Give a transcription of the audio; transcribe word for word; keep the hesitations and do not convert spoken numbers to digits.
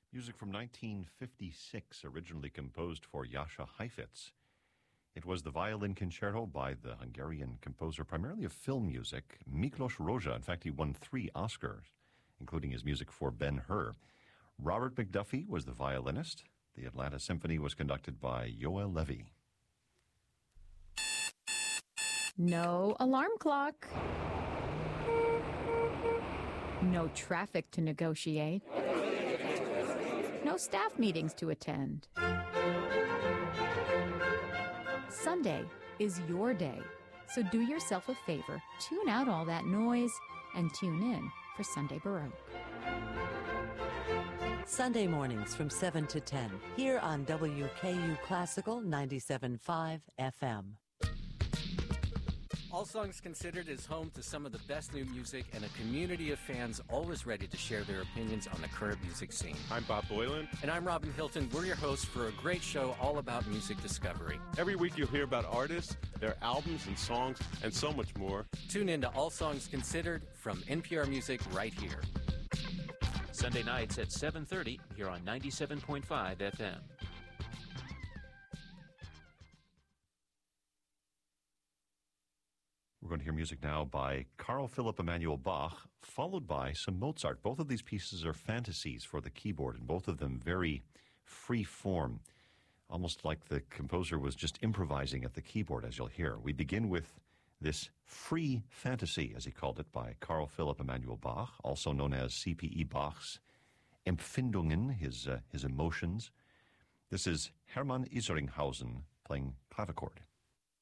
Music from nineteen fifty-six, originally composed for Jascha Heifetz. It was the violin concerto by the Hungarian composer, primarily of film music, Miklos Rozsa. In fact, he won three Oscars, including his music for Ben-Hur. Robert McDuffie was the violinist. The Atlanta Symphony was conducted by Yoel Levy. No alarm clock. No traffic to negotiate. No staff meetings to attend. Sunday is your day, so do yourself a favor, tune out all that noise, and tune in for Sunday Baroque. Sunday mornings from seven to ten, here on W K U Classical ninety-seven point five F M. All Songs Considered is home to some of the best new music and a community of fans always ready to share their opinions on the current music scene. I'm Bob Boylan. And I'm Robin Hilton. We're your hosts for a great show all about music discovery. Every week you'll hear about artists, their albums and songs, and so much more. Tune in to All Songs Considered from N P R Music right here. Sunday nights at seven thirty here on ninety-seven point five F M. We're going to hear music now by Carl Philipp Emanuel Bach, followed by some Mozart. Both of these pieces are fantasies for the keyboard, and both of them very free form, almost like the composer was just improvising at the keyboard, as you'll hear. We begin with this free fantasy, as he called it, by Carl Philipp Emanuel Bach, also known as C P E Bach's Empfindungen, his, uh, his emotions. This is Hermann Isringhausen playing clavichord.